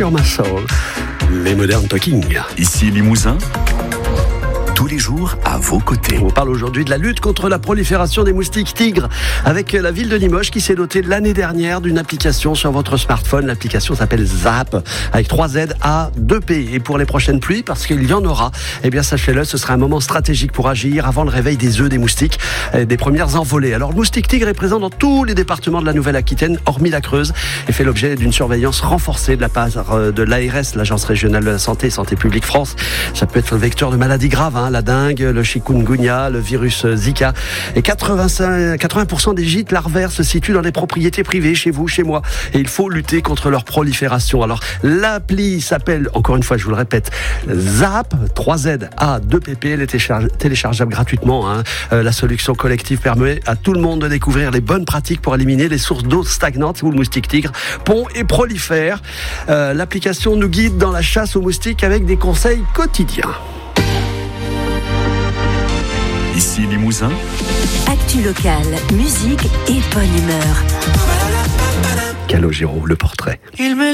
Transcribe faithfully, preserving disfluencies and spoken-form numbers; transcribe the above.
You're My Soul, les Modern Talking. Ici Limousin, tous les jours à vos côtés. On parle aujourd'hui de la lutte contre la prolifération des moustiques tigres avec la ville de Limoges qui s'est dotée l'année dernière d'une application sur votre smartphone. L'application s'appelle Zap avec trois Z A deux P. Et pour les prochaines pluies, parce qu'il y en aura, eh bien sachez-le, ce sera un moment stratégique pour agir avant le réveil des œufs des moustiques, des premières envolées. Alors le moustique tigre est présent dans tous les départements de la Nouvelle-Aquitaine, hormis la Creuse, et fait l'objet d'une surveillance renforcée de la part de l'A R S, l'Agence régionale de la santé, Santé publique France. Ça peut être le vecteur de maladies graves, hein, la dengue, le chikungunya, le virus Zika. Et quatre-vingt-cinq, quatre-vingts pour cent des gîtes larvaires se situent dans les propriétés privées, chez vous, chez moi. Et il faut lutter contre leur prolifération. Alors, l'appli s'appelle, encore une fois, je vous le répète, Zap, trois Z A deux P P. Elle est téléchargeable gratuitement. Hein. Euh, la solution collective permet à tout le monde de découvrir les bonnes pratiques pour éliminer les sources d'eau stagnantes où le moustique tigre pond et prolifère. Euh, l'application nous guide dans la chasse aux moustiques avec des conseils quotidiens. Ici Limousin, actu locale, musique et bonne humeur. Calogero, le portrait.